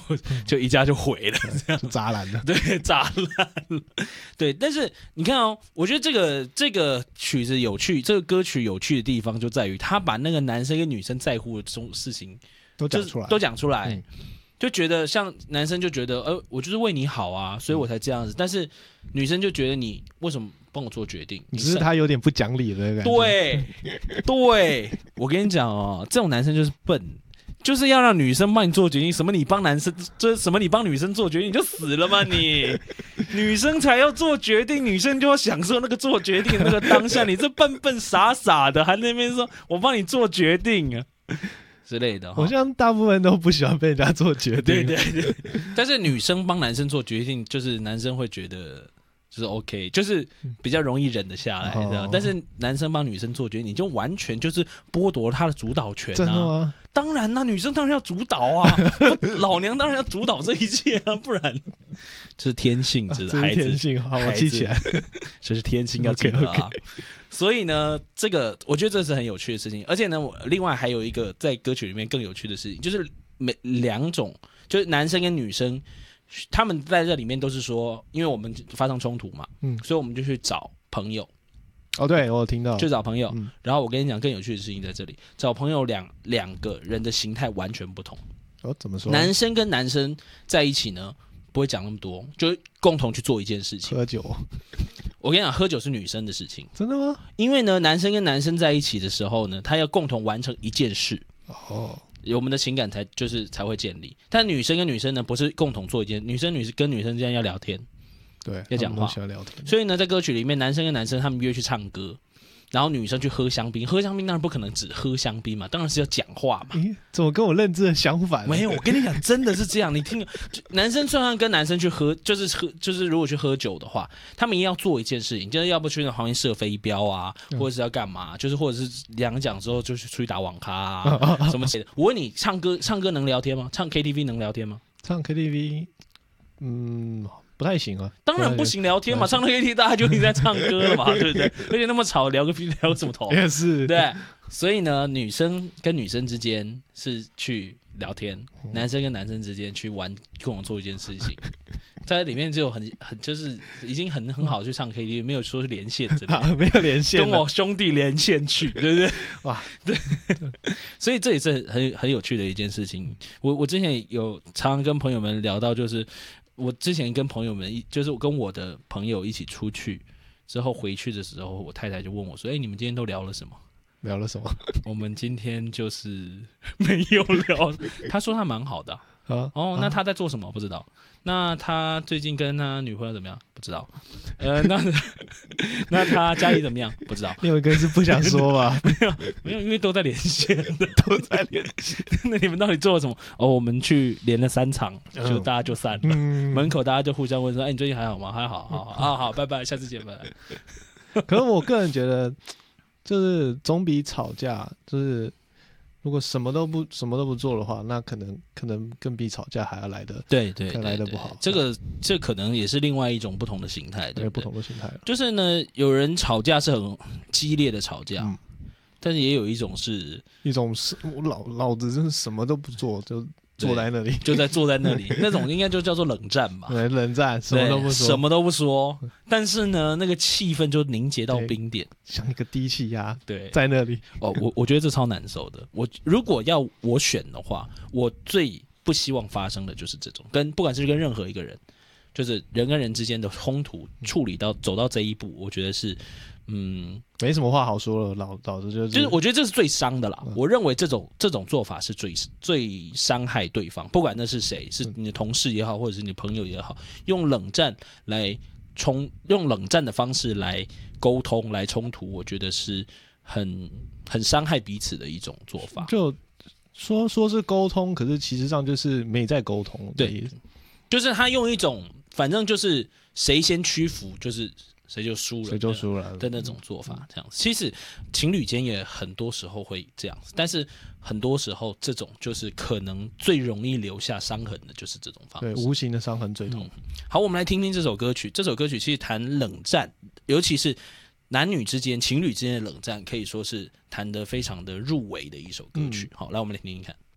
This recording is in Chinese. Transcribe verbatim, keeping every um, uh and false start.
就一家就毁了，这样渣男的， 对，渣烂了，对。但是你看哦，我觉得这个这个曲子有趣，这个歌曲有趣的地方就在于，他把那个男生跟女生在乎的这种事情都讲出来， 都讲出来。 嗯就觉得像男生就觉得，呃，我就是为你好啊，所以我才这样子。但是女生就觉得你为什么帮我做决定？ 只是他有点不讲理的感觉。 对，对，我跟你讲哦，这种男生就是笨，就是要让女生帮你做决定。什么你帮男生，这什么你帮女生做决定，你就死了吗你？女生才要做决定，女生就要享受那个做决定的那个当下。你这笨笨傻傻的，还那边说我帮你做决定啊？之类的， 好像大部分都不喜欢被人家做决定。 对对对，但是女生帮男生做决定，就是男生会觉得就是 OK， 就是比较容易忍得下来，哦、但是男生帮女生做决定，你就完全就是剥夺他的主导权啊！ 真的吗？ 当然啦、啊，女生当然要主导啊，老娘当然要主导这一切啊，不然这是天性，这是孩子， 天性，好，我记起来， 这是天性要记得啊。Okay, okay. 所以呢，这个我觉得这是很有趣的事情，而且呢，我另外还有一个在歌曲里面更有趣的事情，就是每两种，就是男生跟女生，他们在这里面都是说，因为我们发生冲突嘛，嗯，所以我们就去找朋友。 哦，对，我有听到， 去找朋友、嗯。然后我跟你讲更有趣的事情在这里，找朋友两两个人的形态完全不同。 哦，怎么说？ 男生跟男生在一起呢，不会讲那么多，就共同去做一件事情， 喝酒。 我跟你讲，喝酒是女生的事情。 真的吗？ 因为呢，男生跟男生在一起的时候呢，他要共同完成一件事。 哦。 我们的情感才就是才会建立。但女生跟女生呢，不是共同做一件，女生女生跟女生之间要聊天。 对， 要讲话， 喜欢聊天。 所以呢，在歌曲里面，男生跟男生他们约去唱歌，然后女生去喝香槟。喝香槟当然不可能只喝香槟嘛，当然是要讲话嘛。 咦，怎么跟我认知的相反？ 没有，我跟你讲，真的是这样。你听，男生虽然跟男生去喝，就是喝，就是如果去喝酒的话，他们也要做一件事情，就是要不去那旁边射飞镖啊，或者是要干嘛，就是或者是两讲之后就去出去打网咖啊，什么之类的。我问你，唱歌唱歌能聊天吗？唱 K T V 能聊天吗？ 唱 K T V， 嗯。不太行啊， 当然不行聊天嘛，唱 K T V 大家就一直在唱歌了嘛，对不对？而且那么吵，聊个屁聊什么头？ 也是， 对。所以呢，女生跟女生之间是去聊天，男生跟男生之间去玩，共同做一件事情。在里面就有很很就是已经很很好去唱 K T V， 没有说是连线之类的、 啊，没有连线， 跟我兄弟连线去，对不对？ 哇， 对。所以这也是很很有趣的一件事情。我我之前有常常跟朋友们聊到，就是我之前跟朋友们，就是我跟我的朋友一起出去之后回去的时候，我太太就问我说：“哎、欸，你们今天都聊了什么？” 聊了什么？ 我们今天就是没有聊。他说他蛮好的、啊。啊、哦，那他在做什么？不知道。那他最近跟他女朋友怎么样？不知道。呃，那那他家里怎么样？不知道。 另外一个是不想说吧？ 没有，没有，因为都在连线的， 都在连线。 那你们到底做了什么？哦，我们去连了三场，就大家就散了。嗯、门口大家就互相问说：“哎，你最近还好吗？还好，好好，好好，拜拜，下次见，拜拜。” 可是我个人觉得，就是总比吵架，就是如果什么都不什么都不做的话，那可能可能更比吵架还要来的， 对对， 来的不好。 这个这可能也是另外一种不同的形态，对不对？ 不同的形态。 就是呢，有人吵架是很激烈的吵架，嗯、但是也有一种是一种是我老老子真是什么都不做就。坐在那里， 就在坐在那里，那种应该就叫做冷战吧。 对，冷战，什么都不说， 什么都不说。但是呢，那个气氛就凝结到冰点， 像一个低气压。 对， 在那里。 哦，我我觉得这超难受的。我如果要我选的话，我最不希望发生的就是这种，跟不管是跟任何一个人，就是人跟人之间的冲突处理到走到这一步，我觉得是。嗯， 没什么话好说了，老老子就是， 就是我觉得这是最伤的啦。嗯、我认为这种这种做法是最最伤害对方，不管那是谁，是你的同事也好，或者是你的朋友也好，用冷战来冲，用冷战的方式来沟通、来冲突，我觉得是很很伤害彼此的一种做法。 就说说是沟通，可是其实上就是没在沟通。 对，就是他用一种反正就是谁先屈服，就是。谁就输了， 谁就输了的那种做法，这样子。其实情侣间也很多时候会这样子，但是很多时候这种就是可能最容易留下伤痕的，就是这种方式。 对，无形的伤痕最痛、嗯。 好，我们来听听这首歌曲。这首歌曲其实谈冷战，尤其是男女之间、情侣之间的冷战，可以说是谈得非常的入围的一首歌曲。嗯、好，来我们来听听看。